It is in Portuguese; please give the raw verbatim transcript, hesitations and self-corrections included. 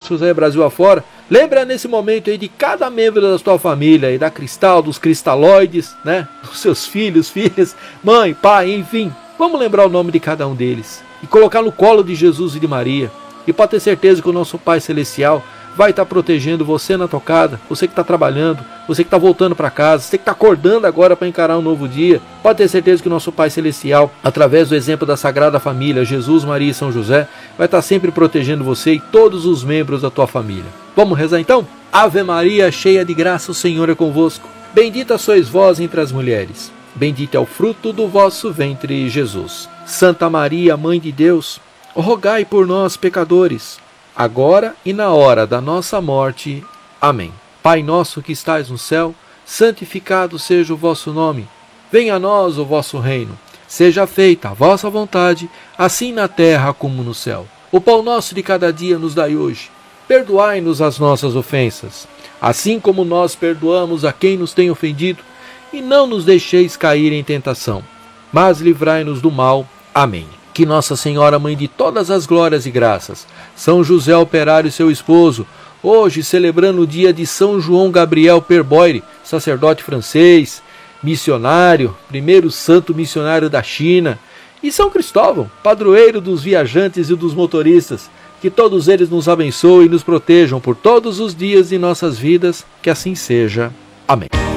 José Brasil afora, lembra nesse momento aí de cada membro da tua família, e da Cristal, dos cristalóides, né? Dos seus filhos, filhas, mãe, pai, enfim. Vamos lembrar o nome de cada um deles e colocar no colo de Jesus e de Maria. E pode ter certeza que o nosso Pai Celestial vai estar protegendo você na tocada, você que está trabalhando, você que está voltando para casa, você que está acordando agora para encarar um novo dia. Pode ter certeza que o nosso Pai Celestial, através do exemplo da Sagrada Família, Jesus, Maria e São José, vai estar sempre protegendo você e todos os membros da tua família. Vamos rezar então? Ave Maria, cheia de graça, o Senhor é convosco. Bendita sois vós entre as mulheres. Bendito é o fruto do vosso ventre, Jesus. Santa Maria, Mãe de Deus, rogai por nós, pecadores, agora e na hora da nossa morte. Amém. Pai nosso que estais no céu, santificado seja o vosso nome. Venha a nós o vosso reino. Seja feita a vossa vontade, assim na terra como no céu. O pão nosso de cada dia nos dai hoje. Perdoai-nos as nossas ofensas, assim como nós perdoamos a quem nos tem ofendido. E não nos deixeis cair em tentação, mas livrai-nos do mal. Amém. Que Nossa Senhora, Mãe de todas as glórias e graças, São José Operário e seu esposo, hoje celebrando o dia de São João Gabriel Perboire, sacerdote francês, missionário, primeiro santo missionário da China, e São Cristóvão, padroeiro dos viajantes e dos motoristas, que todos eles nos abençoem e nos protejam por todos os dias de nossas vidas, que assim seja. Amém.